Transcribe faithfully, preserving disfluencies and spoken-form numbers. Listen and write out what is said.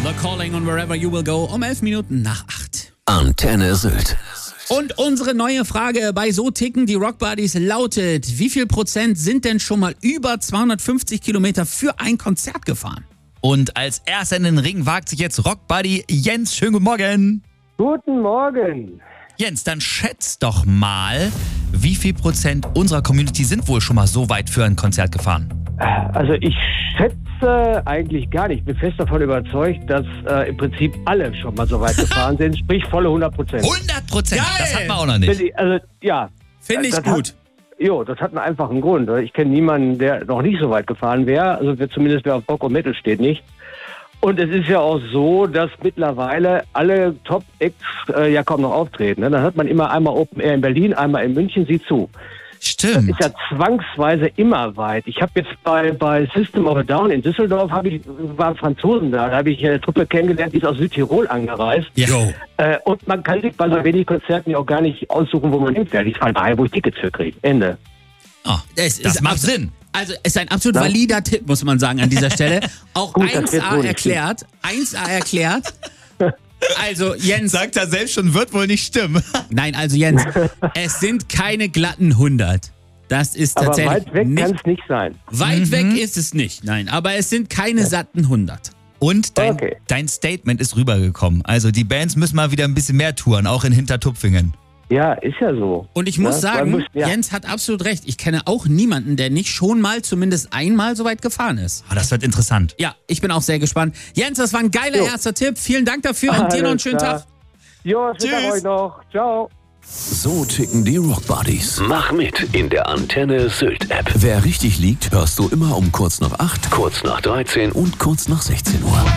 The Calling on Wherever You Will Go um elf Minuten nach acht. Antenne Sylt. Und unsere neue Frage bei So ticken die Rock Buddies lautet: Wie viel Prozent sind denn schon mal über zweihundertfünfzig Kilometer für ein Konzert gefahren? Und als erster in den Ring wagt sich jetzt Rock Buddy Jens. Schönen guten Morgen. Guten Morgen. Jens, dann schätz doch mal, wie viel Prozent unserer Community sind wohl schon mal so weit für ein Konzert gefahren? Also ich schätze eigentlich gar nicht. Ich bin fest davon überzeugt, dass äh, im Prinzip alle schon mal so weit gefahren sind, sprich volle hundert Prozent. hundert Prozent? Geil! Das hat man auch noch nicht. Also ja. Finde ich das gut. Hat, jo, das hat einen einfachen Grund. Ich kenne niemanden, der noch nicht so weit gefahren wäre. Also wer, zumindest wer auf Rock und Metal steht, nicht. Und es ist ja auch so, dass mittlerweile alle Top-Acts äh, ja kaum noch auftreten. Ne? Dann hat man immer einmal Open Air in Berlin, einmal in München, sieh zu. Stimmt. Das ist ja zwangsweise immer weit. Ich habe jetzt bei, bei System of a Down in Düsseldorf, hab ich, waren Franzosen da, da habe ich eine Truppe kennengelernt, die ist aus Südtirol angereist. Ja. Äh, und man kann sich bei so wenig Konzerten ja auch gar nicht aussuchen, wo man hinfährt. Ich fahre daher, wo ich Tickets für kriege. Ende. Oh, Es das ist macht abs- Sinn. Also ist ein absolut Ja. valider Tipp, muss man sagen, an dieser Stelle. Auch Gut, das wird eins a wohl nicht erklärt. eins a erklärt. Also Jens, Sagt er selbst schon, wird wohl nicht stimmen. nein, also Jens, es sind keine glatten hundert. Das ist Aber tatsächlich weit weg kann nicht. es nicht sein. Weit weg ist es nicht, nein. Aber es sind keine satten hundert. Und dein, Okay. dein Statement ist rübergekommen. Also die Bands müssen mal wieder ein bisschen mehr touren, auch in Hintertupfingen. Ja, ist ja so. Und ich muss Ja, man sagen, muss- ja. Jens hat absolut recht. Ich kenne auch niemanden, der nicht schon mal zumindest einmal so weit gefahren ist. Ah, das wird interessant. Ja, ich bin auch sehr gespannt. Jens, das war ein geiler Jo. erster Tipp. Vielen Dank dafür und dir noch einen Alles schönen klar. Tag. Jo, schönen Tag Tschüss. euch noch. Ciao. So ticken die Rock Buddies. Mach mit in der Antenne Sylt App. Wer richtig liegt, hörst du immer um kurz nach acht, Kurz nach dreizehn und kurz nach sechzehn Uhr.